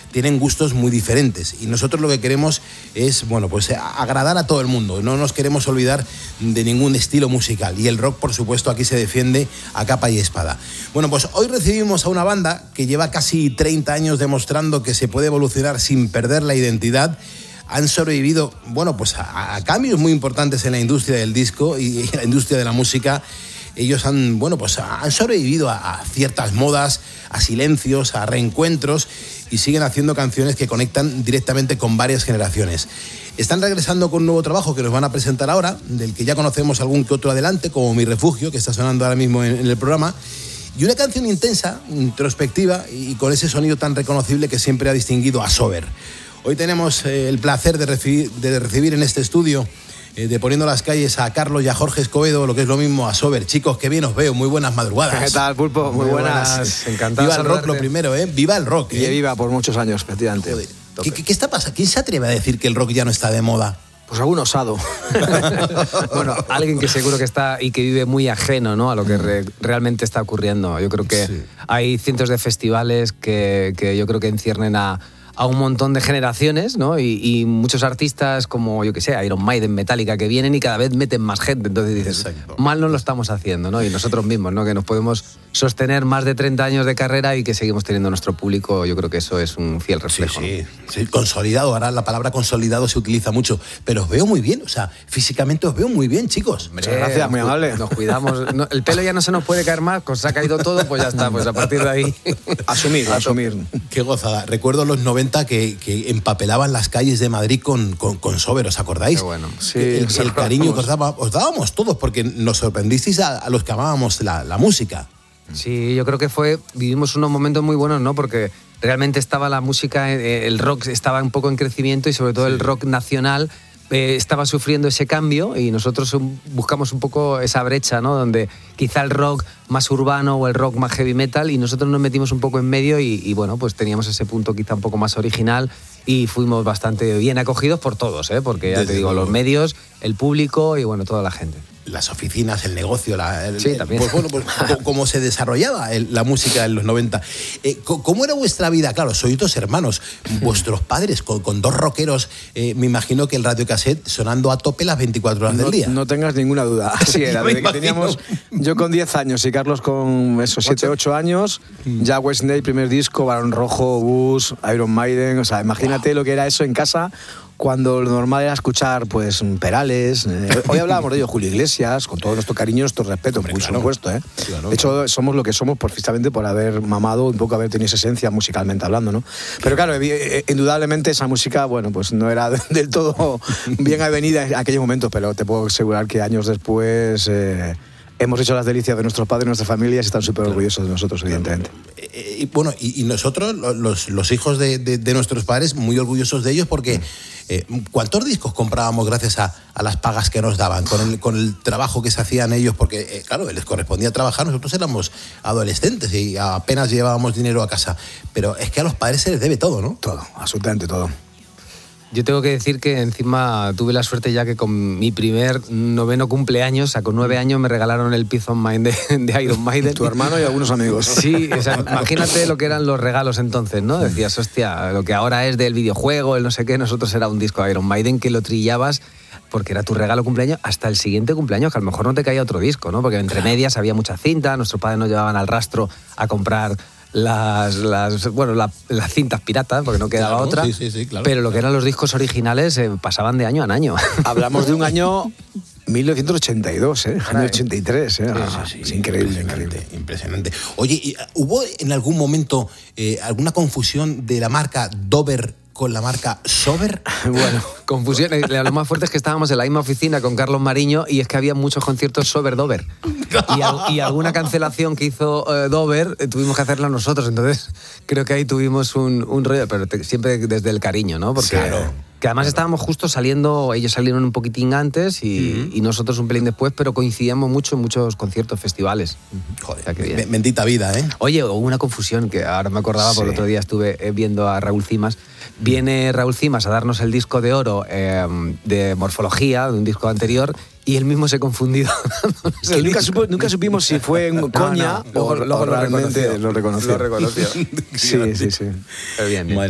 tienen gustos muy diferentes. Y nosotros lo que queremos es, bueno, pues agradar a todo el mundo. No nos queremos olvidar de ningún estilo musical. Y el rock, por supuesto, aquí se defiende a capa y espada. Bueno, pues hoy recibimos a una banda que lleva casi 30 años demostrando que se puede evolucionar sin perder la identidad. Han sobrevivido, bueno, pues a cambios muy importantes en la industria del disco y en la industria de la música. Ellos han sobrevivido a ciertas modas, a silencios, a reencuentros y siguen haciendo canciones que conectan directamente con varias generaciones. Están regresando con un nuevo trabajo que nos van a presentar ahora, del que ya conocemos algún que otro adelante, como Mi Refugio, que está sonando ahora mismo en el programa, y una canción intensa, introspectiva y con ese sonido tan reconocible que siempre ha distinguido a Sober. Hoy tenemos el placer de recibir en este estudio, de Poniendo las Calles, a Carlos y a Jorge Escobedo, lo que es lo mismo a Sober. Chicos, qué bien os veo, muy buenas madrugadas. ¿Qué tal, Pulpo? Muy buenas. Encantado. Viva el rock lo primero, ¿eh? Viva el rock. Y viva por muchos años, efectivamente. ¿Qué está pasando? ¿Quién se atreve a decir que el rock ya no está de moda? Pues algún osado. Bueno, alguien que seguro que está y que vive muy ajeno, ¿no?, a lo que realmente está ocurriendo. Yo creo que sí. Hay cientos de festivales que yo creo que enciernen a un montón de generaciones, ¿no? Y muchos artistas como, yo que sé, Iron Maiden, Metallica, que vienen y cada vez meten más gente. Entonces dices, exacto, mal no lo estamos haciendo, ¿no? Y nosotros mismos, ¿no?, que nos podemos sostener más de 30 años de carrera y que seguimos teniendo nuestro público, yo creo que eso es un fiel reflejo. Sí, consolidado. Ahora la palabra consolidado se utiliza mucho, pero os veo muy bien, o sea, físicamente os veo muy bien, chicos. Muchas gracias, muy amable. Nos cuidamos. No, el pelo ya no se nos puede caer más, pues se ha caído todo, pues ya está, pues a partir de ahí. Asumir. Qué gozada. Recuerdo los 90 que empapelaban las calles de Madrid con Sober, ¿os acordáis? Qué bueno. Sí, el cariño que os dábamos todos, porque nos sorprendisteis a los que amábamos la música. Sí, yo creo que vivimos unos momentos muy buenos, ¿no? Porque realmente estaba la música, el rock estaba un poco en crecimiento y sobre todo el rock nacional estaba sufriendo ese cambio y nosotros buscamos un poco esa brecha, ¿no?, donde quizá el rock más urbano o el rock más heavy metal, y nosotros nos metimos un poco en medio y bueno, pues teníamos ese punto quizá un poco más original y fuimos bastante bien acogidos por todos, porque ya te digo, los medios, el público y bueno, toda la gente. Las oficinas, el negocio, sí, también. Pues cómo se desarrollaba la música en los 90. ¿Cómo era vuestra vida? Claro, sois dos hermanos, vuestros padres con dos rockeros, me imagino que el radiocassette sonando a tope las 24 horas del día. No tengas ninguna duda, así era. Desde que teníamos, yo con 10 años y Carlos con esos 7, 8 años, ya West Day, primer disco, Barón Rojo, Bush, Iron Maiden, o sea, imagínate lo que era eso en casa, cuando lo normal era escuchar, pues, Perales. Hoy hablábamos de ello, Julio Iglesias, con todo nuestro cariño y nuestro respeto, por supuesto, Claro, de hecho, somos lo que somos precisamente por haber mamado, un poco haber tenido esa esencia musicalmente hablando, ¿no? Pero claro, indudablemente esa música, bueno, pues no era del todo bien avenida en aquellos momentos, pero te puedo asegurar que años después hemos hecho las delicias de nuestros padres y nuestras familias y están súper orgullosos de nosotros, evidentemente. Y bueno, y nosotros, los hijos de nuestros padres, muy orgullosos de ellos porque ¿cuántos discos comprábamos gracias a las pagas que nos daban, con el trabajo que se hacían ellos? Porque, claro, les correspondía trabajar, nosotros éramos adolescentes y apenas llevábamos dinero a casa. Pero es que a los padres se les debe todo, ¿no? Todo, absolutamente todo. Yo tengo que decir que encima tuve la suerte ya que con mi primer 9º cumpleaños, o sea, con 9 años me regalaron el Peace of Mind de Iron Maiden. Tu hermano y algunos amigos. Sí, o sea, imagínate lo que eran los regalos entonces, ¿no? Decías, hostia, lo que ahora es del videojuego, el no sé qué, nosotros era un disco de Iron Maiden que lo trillabas porque era tu regalo cumpleaños hasta el siguiente cumpleaños, que a lo mejor no te caía otro disco, ¿no? Porque entre medias había mucha cinta, nuestros padres nos llevaban al rastro a comprar las cintas piratas, porque no quedaba otra, sí, claro, pero lo que eran los discos originales pasaban de año en año. Hablamos de un año 1982, año 83, Sí, es increíble, impresionante. Oye, ¿hubo en algún momento alguna confusión de la marca Dover con la marca Sober? Bueno, confusión. Lo más fuerte es que estábamos en la misma oficina con Carlos Mariño y es que había muchos conciertos Sober-Dover. Y alguna cancelación que hizo Dover tuvimos que hacerla nosotros. Entonces creo que ahí tuvimos un rollo, pero siempre desde el cariño, ¿no? Porque claro. Que además estábamos justo saliendo, ellos salieron un poquitín antes y nosotros un pelín después, pero coincidíamos mucho en muchos conciertos, festivales. Joder, o sea, que bien. Bendita vida, ¿eh? Oye, hubo una confusión que ahora me acordaba, porque el otro día estuve viendo a Raúl Cimas. Viene Raúl Cimas a darnos el disco de oro de Morfología, de un disco anterior, y él mismo se confundido. Que nunca supimos si fue en coña o realmente lo reconoció. Lo reconoció. Sí. Pero bien.